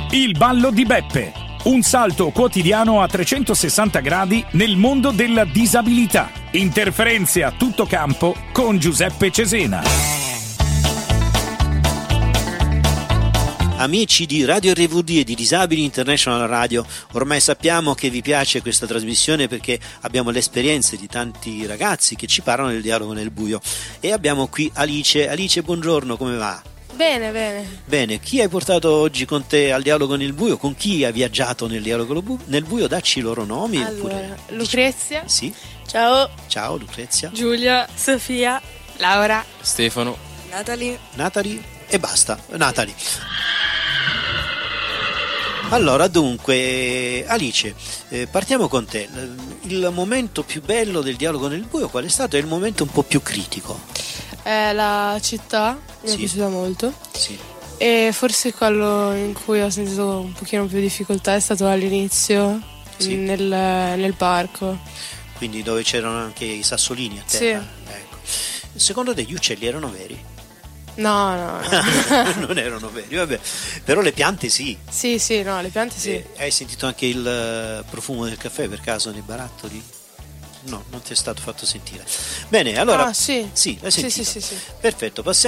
Il ballo di Beppe, un salto quotidiano a 360 gradi nel mondo della disabilità. Interferenze a tutto campo con Giuseppe Cesena. Amici di Radio RVD e di Disabili International Radio, ormai sappiamo che vi piace questa trasmissione perché abbiamo le esperienze di tanti ragazzi che ci parlano del dialogo nel buio. E abbiamo qui Alice. Alice, buongiorno, come va? Bene, bene. Bene, chi hai portato oggi con te al dialogo nel buio? Con chi hai viaggiato nel dialogo nel buio? Dacci i loro nomi. Allora, Lucrezia. Sì. Ciao. Ciao Lucrezia. Giulia. Sofia. Laura. Stefano. Natalie e basta. Natalie. Allora, dunque, Alice, partiamo con te. Il momento più bello del dialogo nel buio qual è stato? È il momento un po' più critico. La città mi è piaciuta molto. Sì. E forse quello in cui ho sentito un pochino più difficoltà è stato all'inizio, nel parco. Quindi dove c'erano anche i sassolini a terra? Sì. Ecco. Secondo te gli uccelli erano veri? No. Non erano veri, vabbè. Però le piante sì. Sì, no, le piante sì. Hai sentito anche il profumo del caffè per caso nei barattoli? No, non ti è stato fatto sentire. Bene, allora. Sì, l'hai sentito. Sì. Perfetto, passiamo.